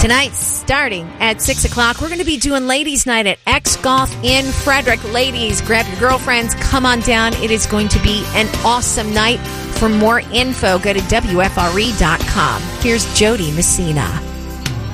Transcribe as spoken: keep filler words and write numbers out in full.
Tonight, starting at six o'clock, we're going to be doing Ladies' Night at X Golf in Frederick. Ladies, grab your girlfriends, come on down. It is going to be an awesome night. For more info, go to W F R E dot com. Here's Jody Messina.